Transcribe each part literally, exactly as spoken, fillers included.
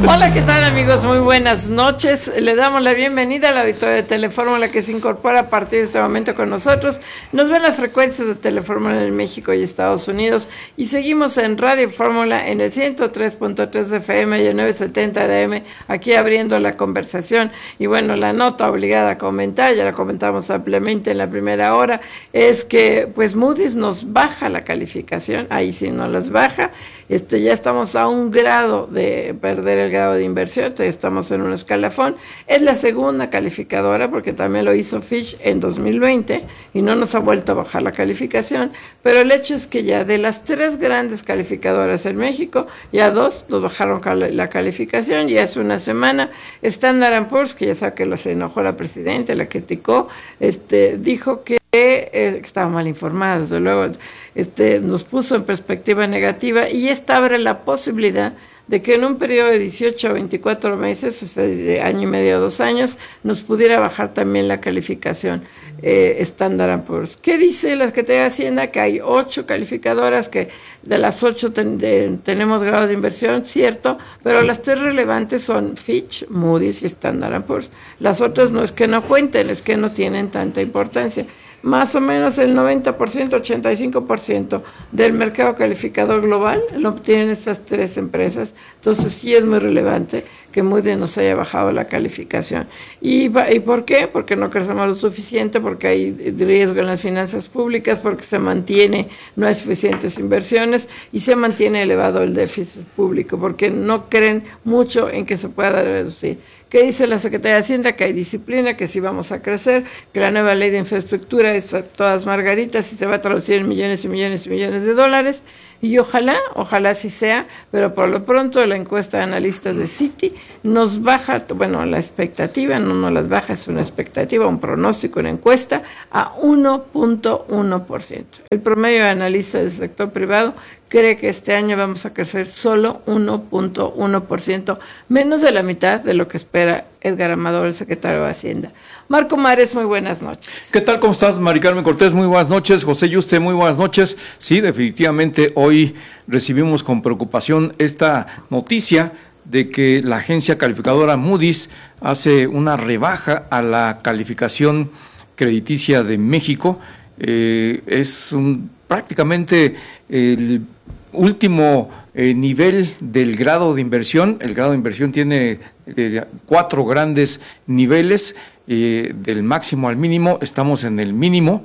Hola, ¿qué tal, amigos? Muy buenas noches. Le damos la bienvenida a la auditoría de Telefórmula que se incorpora a partir de este momento con nosotros. Nos ven las frecuencias de Telefórmula en México y Estados Unidos y seguimos en Radio Fórmula en el ciento tres punto tres F M y el novecientos setenta de A M, aquí abriendo la conversación. Y bueno, la nota obligada a comentar, ya la comentamos ampliamente en la primera hora, es que pues Moody's nos baja la calificación, ahí sí nos las baja. Este, ya estamos a un grado de perder el grado de inversión, entonces estamos en un escalafón. Es la segunda calificadora, porque también lo hizo Fitch en dos mil veinte y no nos ha vuelto a bajar la calificación, pero el hecho es que ya de las tres grandes calificadoras en México, ya dos nos bajaron la calificación, ya hace una semana. Standard and Poor's, que ya sabe que se enojó la presidenta, la criticó, este, dijo que Eh, que estaba mal informada, desde luego, este, nos puso en perspectiva negativa, y esta abre la posibilidad de que en un periodo de dieciocho a veinticuatro meses, o sea, de año y medio a dos años, nos pudiera bajar también la calificación eh, Standard and Poor's. ¿Qué dice la Secretaría de Hacienda? Que hay ocho calificadoras, que de las ocho ten, de, tenemos grados de inversión, cierto, pero las tres relevantes son Fitch, Moody's y Standard and Poor's. Las otras no es que no cuenten, es que no tienen tanta importancia. Más o menos el noventa por ciento, ochenta y cinco por ciento del mercado calificador global lo obtienen estas tres empresas. Entonces sí es muy relevante que Moody's nos haya bajado la calificación. ¿Y, ¿Y por qué? Porque no crecemos lo suficiente, porque hay riesgo en las finanzas públicas, porque se mantiene, no hay suficientes inversiones y se mantiene elevado el déficit público, porque no creen mucho en que se pueda reducir. ¿Qué dice la Secretaría de Hacienda? Que hay disciplina, que sí vamos a crecer, que la nueva ley de infraestructura es a todas margaritas y se va a traducir en millones y millones y millones de dólares. Y ojalá, ojalá sí sea, pero por lo pronto la encuesta de analistas de Citi nos baja, bueno, la expectativa, no nos las baja, es una expectativa, un pronóstico, una encuesta, a uno punto uno por ciento. El promedio de analistas del sector privado cree que este año vamos a crecer solo uno punto uno por ciento, menos de la mitad de lo que espera Edgar Amador, el secretario de Hacienda. Marco Mares, muy buenas noches. ¿Qué tal? ¿Cómo estás, Mari Carmen Cortés? Muy buenas noches. José Yuste, muy buenas noches. Sí, definitivamente hoy recibimos con preocupación esta noticia de que la agencia calificadora Moody's hace una rebaja a la calificación crediticia de México. Eh, es un, prácticamente el último eh, nivel del grado de inversión. El grado de inversión tiene eh, cuatro grandes niveles, eh, del máximo al mínimo, estamos en el mínimo,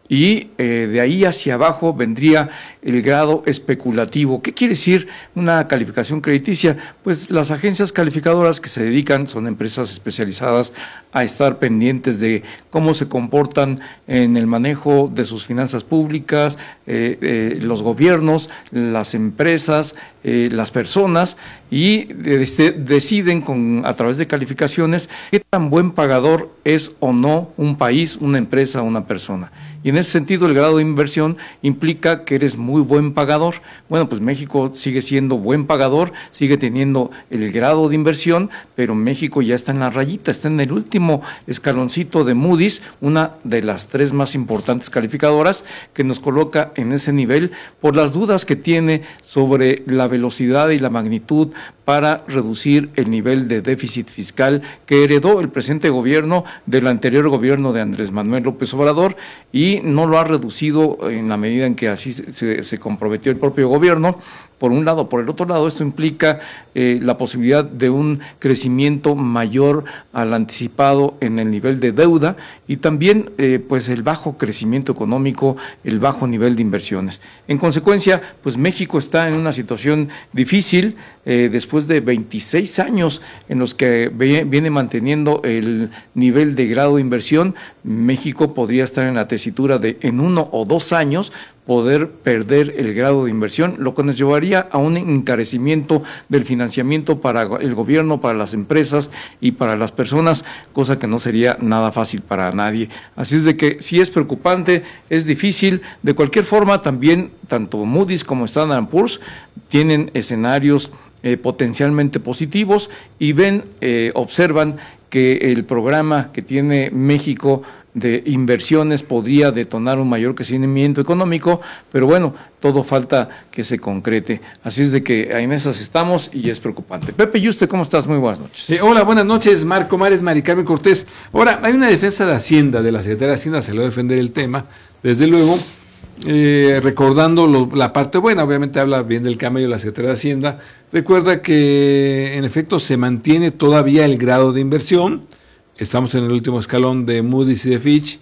y eh, de ahí hacia abajo vendría el grado especulativo. ¿Qué quiere decir una calificación crediticia? Pues las agencias calificadoras que se dedican, son empresas especializadas a estar pendientes de cómo se comportan en el manejo de sus finanzas públicas, eh, eh, los gobiernos, las empresas, eh, las personas, y de, deciden con, a través de calificaciones qué tan buen pagador es o no un país, una empresa, una persona. Y en ese sentido el grado de inversión implica que eres muy buen pagador. Bueno, pues México sigue siendo buen pagador, sigue teniendo el grado de inversión, pero México ya está en la rayita, está en el último escaloncito de Moody's, una de las tres más importantes calificadoras, que nos coloca en ese nivel por las dudas que tiene sobre la velocidad y la magnitud para reducir el nivel de déficit fiscal que heredó el presente gobierno del anterior gobierno de Andrés Manuel López Obrador, y no lo ha reducido en la medida en que así se, se comprometió el propio gobierno. Por un lado. Por el otro lado, esto implica eh, la posibilidad de un crecimiento mayor al anticipado en el nivel de deuda, y también eh, pues el bajo crecimiento económico, el bajo nivel de inversiones. En consecuencia, pues México está en una situación difícil eh, después de veintiséis años en los que viene manteniendo el nivel de grado de inversión. México podría estar en la tesitura de en uno o dos años poder perder el grado de inversión, lo que nos llevaría a un encarecimiento del financiamiento para el gobierno, para las empresas y para las personas, cosa que no sería nada fácil para nadie. Así es de que sí es preocupante, es difícil. De cualquier forma, también tanto Moody's como Standard and Poor's tienen escenarios eh, potencialmente positivos y ven, eh, observan que el programa que tiene México de inversiones podría detonar un mayor crecimiento económico, pero bueno, todo falta que se concrete. Así es de que en esas estamos y es preocupante. Pepe Yuste, ¿cómo estás? Muy buenas noches. Sí, hola, buenas noches, Marco Mares, Mari Carmen Cortés. Ahora, hay una defensa de Hacienda, de la Secretaría de Hacienda, se le va a defender el tema, desde luego, eh, recordando lo, la parte buena, obviamente habla bien del camello la Secretaría de Hacienda. Recuerda que, en efecto, se mantiene todavía el grado de inversión. Estamos en el último escalón de Moody's y de Fitch,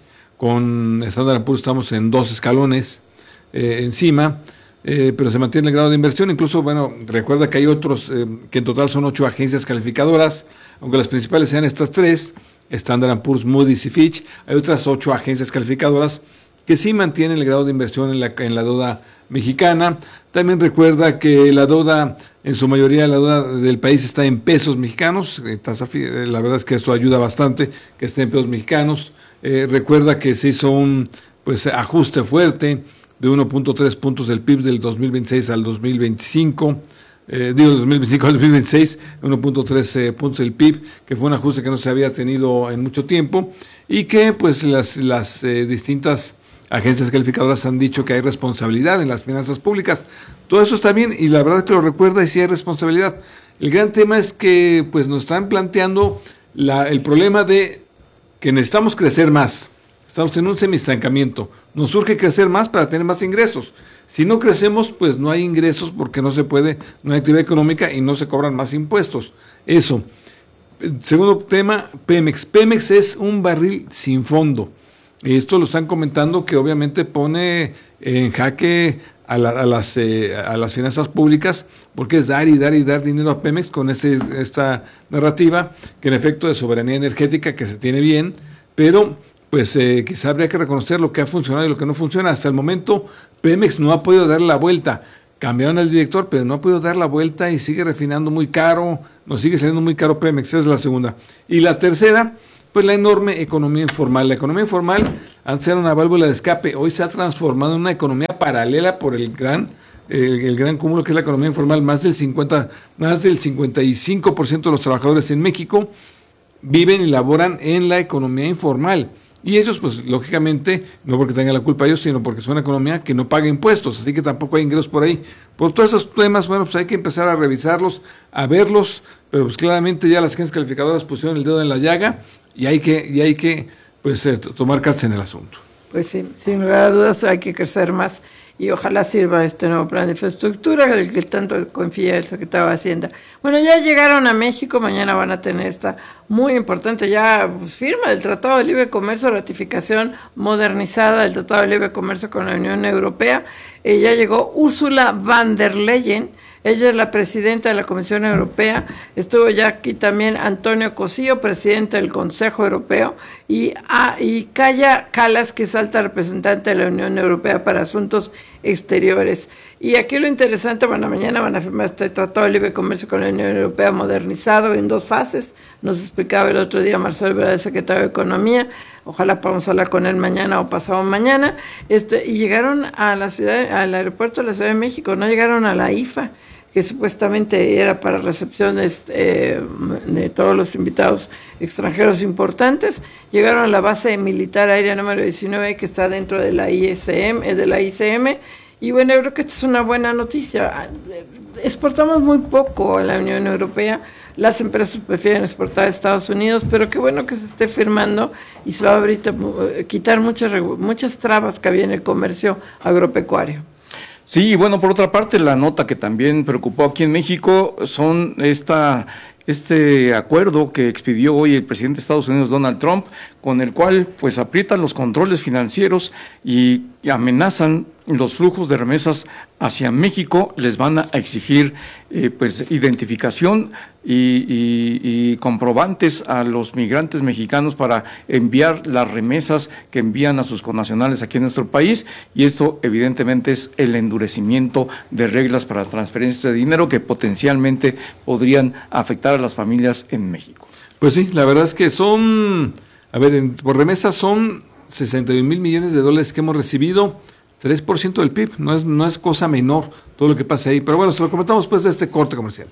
con Standard and Poor's estamos en dos escalones eh, encima, eh, pero se mantiene el grado de inversión. Incluso, bueno, recuerda que hay otros, eh, que en total son ocho agencias calificadoras, aunque las principales sean estas tres, Standard and Poor's, Moody's y Fitch. Hay otras ocho agencias calificadoras que sí mantienen el grado de inversión en la, en la deuda mexicana. También recuerda que la deuda, en su mayoría la deuda del país está en pesos mexicanos, la verdad es que esto ayuda bastante, que esté en pesos mexicanos. Eh, recuerda que se hizo un pues ajuste fuerte de uno punto tres puntos del P I B del dos mil veintiséis al dos mil veinticinco, eh, digo dos mil veinticinco al dos mil veintiséis, uno punto tres eh, puntos del P I B, que fue un ajuste que no se había tenido en mucho tiempo, y que pues las, las eh, distintas agencias calificadoras han dicho que hay responsabilidad en las finanzas públicas. Todo eso está bien y la verdad es que lo recuerda y sí hay responsabilidad. El gran tema es que pues nos están planteando la, el problema de que necesitamos crecer más. Estamos en un semiestancamiento. Nos urge crecer más para tener más ingresos. Si no crecemos, pues no hay ingresos porque no se puede, no hay actividad económica y no se cobran más impuestos. Eso. Segundo tema, Pemex. Pemex es un barril sin fondo. Esto lo están comentando que obviamente pone en jaque a, la, a, las, eh, a las finanzas públicas, porque es dar y dar y dar dinero a Pemex con este, esta narrativa, que en efecto de soberanía energética que se tiene bien, pero pues eh, quizá habría que reconocer lo que ha funcionado y lo que no funciona. Hasta el momento Pemex no ha podido dar la vuelta. Cambiaron al director, pero no ha podido dar la vuelta y sigue refinando muy caro, nos sigue saliendo muy caro Pemex, esa es la segunda. Y la tercera, pues la enorme economía informal. La economía informal antes era una válvula de escape, hoy se ha transformado en una economía paralela por el gran, el, el gran cúmulo que es la economía informal. Más del cincuenta, más del cincuenta y cinco por ciento de los trabajadores en México viven y laboran en la economía informal. Y ellos, pues, lógicamente, no porque tengan la culpa ellos, sino porque es una economía que no paga impuestos, así que tampoco hay ingresos por ahí. Por todos esos temas, bueno, pues hay que empezar a revisarlos, a verlos, pero pues claramente ya las agencias calificadoras pusieron el dedo en la llaga y hay que, y hay que pues, eh, tomar cartas en el asunto. Pues sí, sin lugar a dudas hay que crecer más y ojalá sirva este nuevo plan de infraestructura del que tanto confía el secretario de Hacienda. Bueno, ya llegaron a México, mañana van a tener esta muy importante ya pues, firma del Tratado de Libre Comercio, ratificación modernizada del Tratado de Libre Comercio con la Unión Europea. Eh, ya llegó Ursula von der Leyen. Ella es la presidenta de la Comisión Europea. Estuvo ya aquí también Antonio Cosillo, presidente del Consejo Europeo, y, ah, y Kaja Kallas, que es alta representante de la Unión Europea para Asuntos Exteriores. Y aquí lo interesante, bueno, mañana van a firmar este Tratado de Libre Comercio con la Unión Europea modernizado en dos fases. Nos explicaba el otro día Marcelo Ebrard, el secretario de Economía. Ojalá podamos hablar con él mañana o pasado mañana. Este, y llegaron a la ciudad, al aeropuerto de la Ciudad de México, no llegaron a la I F A, que supuestamente era para recepciones eh, de todos los invitados extranjeros importantes. Llegaron a la base militar aérea número diecinueve, que está dentro de la I S M, de la I C M, y bueno, yo creo que esta es una buena noticia. Exportamos muy poco a la Unión Europea, las empresas prefieren exportar a Estados Unidos, pero qué bueno que se esté firmando y se va a ahorita quitar muchas, muchas trabas que había en el comercio agropecuario. Sí, y bueno, por otra parte, la nota que también preocupó aquí en México son esta, este acuerdo que expidió hoy el presidente de Estados Unidos, Donald Trump, con el cual pues aprietan los controles financieros y, y amenazan los flujos de remesas hacia México. Les van a exigir eh, pues identificación y, y, y comprobantes a los migrantes mexicanos para enviar las remesas que envían a sus connacionales aquí en nuestro país, y esto evidentemente es el endurecimiento de reglas para transferencias de dinero que potencialmente podrían afectar a las familias en México. Pues sí, la verdad es que son, a ver, en, por remesas son sesenta y un mil millones de dólares que hemos recibido, tres por ciento del P I B, no es, no es cosa menor todo lo que pasa ahí, pero bueno, se lo comentamos después de este corte comercial.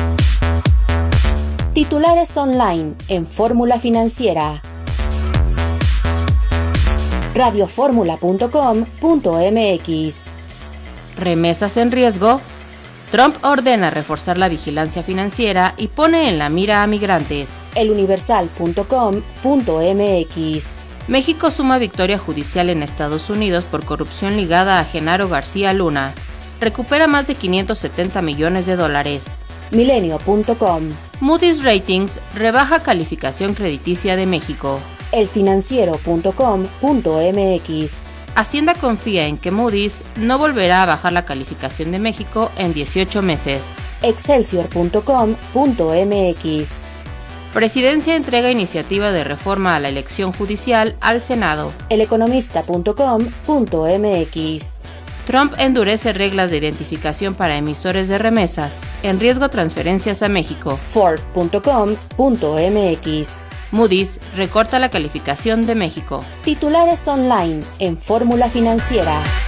Titulares online en Fórmula Financiera. radioformula punto com punto m x. Remesas en riesgo. Trump ordena reforzar la vigilancia financiera y pone en la mira a migrantes. eluniversal punto com punto m x. México suma victoria judicial en Estados Unidos por corrupción ligada a Genaro García Luna. Recupera más de quinientos setenta millones de dólares. milenio punto com. Moody's Ratings rebaja calificación crediticia de México. elfinanciero punto com punto m x. Hacienda confía en que Moody's no volverá a bajar la calificación de México en dieciocho meses. excelsior punto com punto m x. Presidencia entrega iniciativa de reforma a la elección judicial al Senado. eleconomista punto com punto m x. Trump endurece reglas de identificación para emisores de remesas. En riesgo transferencias a México. forbes punto com punto m x. Moody's recorta la calificación de México. Titulares online en Fórmula Financiera.